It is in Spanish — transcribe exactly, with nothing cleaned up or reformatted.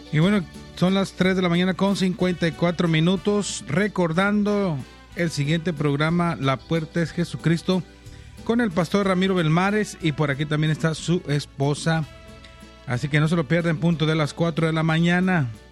Y bueno, son las tres de la mañana con cincuenta y cuatro minutos, recordando el siguiente programa, La Puerta es Jesucristo, con el pastor Ramiro Belmares, y por aquí también está su esposa. Así que no se lo pierdan, punto de las cuatro de la mañana.